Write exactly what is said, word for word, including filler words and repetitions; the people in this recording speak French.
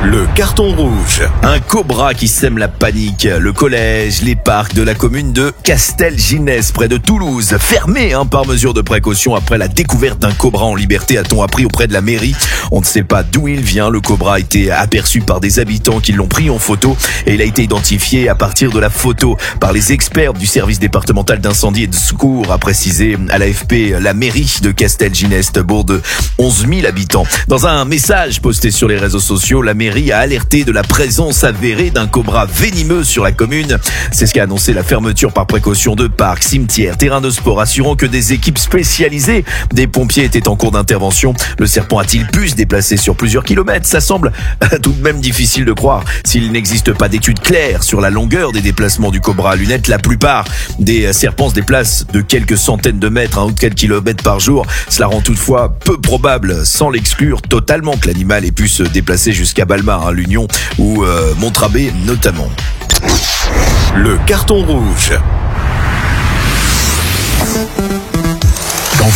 Le carton rouge. Un cobra qui sème la panique. Le collège, les parcs de la commune de Castelginest, près de Toulouse, fermés hein, par mesure de précaution après la découverte d'un cobra en liberté, a-t-on appris auprès de la mairie. On ne sait pas d'où il vient. Le cobra a été aperçu par des habitants qui l'ont pris en photo et il a été identifié à partir de la photo par les experts du service départemental d'incendie et de secours, a précisé à l'A F P la mairie de Castelginest, bourg de onze mille habitants. Dans un message posté sur les réseaux sociaux, la mairie a alerté de la présence avérée d'un cobra venimeux sur la commune. C'est ce qu'a annoncé la fermeture par précaution de parcs, cimetières, terrains de sport, assurant que des équipes spécialisées des pompiers étaient en cours d'intervention. Le serpent a-t-il pu se déplacer sur plusieurs kilomètres? Ça semble tout de même difficile de croire. S'il n'existe pas d'études claires sur la longueur des déplacements du cobra à lunettes, la plupart des serpents se déplacent de quelques centaines de mètres hein, ou de quelques kilomètres par jour. Cela rend toutefois peu probable, sans l'exclure totalement, que l'animal ait pu se déplacer jusqu'à Balma, à l'Union ou euh, Montrabé notamment. Le carton rouge.